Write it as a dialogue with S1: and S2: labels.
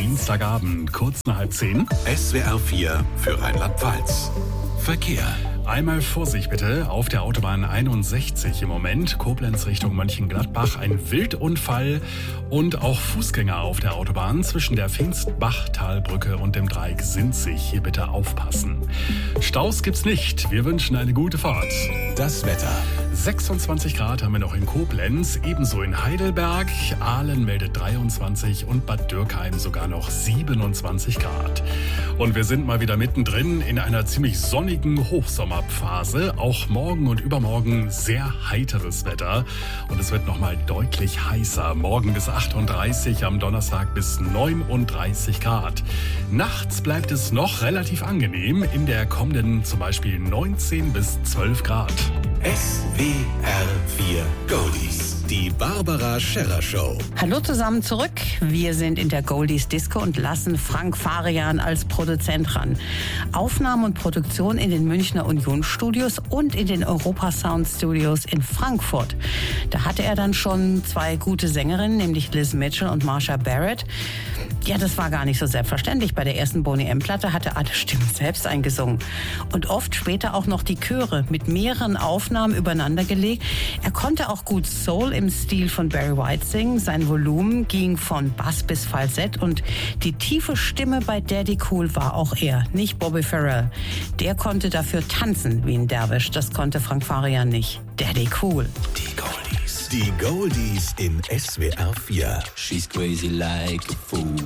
S1: Dienstagabend, kurz nach 9:30.
S2: SWR 4 für Rheinland-Pfalz. Verkehr.
S1: Einmal Vorsicht bitte, auf der Autobahn 61 im Moment, Koblenz Richtung Mönchengladbach, ein Wildunfall und auch Fußgänger auf der Autobahn zwischen der Pfingstbachtalbrücke und dem Dreieck Sinzig. Hier bitte aufpassen. Staus gibt's nicht, wir wünschen eine gute Fahrt.
S2: Das Wetter.
S1: 26 Grad haben wir noch in Koblenz, ebenso in Heidelberg, Aalen meldet 23 und Bad Dürkheim sogar noch 27 Grad. Und wir sind mal wieder mittendrin in einer ziemlich sonnigen Hochsommerphase. Auch morgen und übermorgen sehr heiteres Wetter. Und es wird nochmal deutlich heißer. Morgen bis 38, am Donnerstag bis 39 Grad. Nachts bleibt es noch relativ angenehm. In der kommenden zum Beispiel 19 bis 12 Grad.
S2: SWR 4 Goldies. Die Barbara Scherrer Show.
S3: Hallo zusammen zurück. Wir sind in der Goldies Disco und lassen Frank Farian als Produzent ran. Aufnahme und Produktion in den Münchner Union-Studios und in den Europa Sound Studios in Frankfurt. Da hatte er dann schon 2 gute Sängerinnen, nämlich Liz Mitchell und Marsha Barrett. Ja, das war gar nicht so selbstverständlich. Bei der ersten Boney M-Platte hat er alle Stimmen selbst eingesungen. Und oft später auch noch die Chöre mit mehreren Aufnahmen übereinander gelegt. Er konnte auch gut Soul im Stil von Barry White singen. Sein Volumen ging von Bass bis Falsett und die tiefe Stimme bei Daddy Cool war auch er, nicht Bobby Farrell. Der konnte dafür tanzen wie ein Derwisch. Das konnte Frank Farian nicht. Daddy Cool.
S2: Die Goldies. Die Goldies in SWR 4.
S4: She's crazy like a fool.